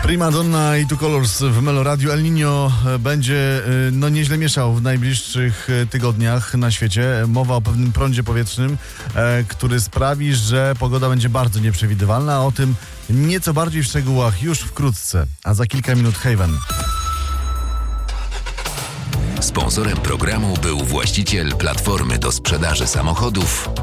Prima Donna i Two Colors w Meloradiu. El Niño będzie nieźle mieszał w najbliższych tygodniach na świecie. Mowa o pewnym prądzie powietrznym, który sprawi, że pogoda będzie bardzo nieprzewidywalna. O tym nieco bardziej w szczegółach już wkrótce, a za kilka minut Haven. Sponsorem programu był właściciel platformy do sprzedaży samochodów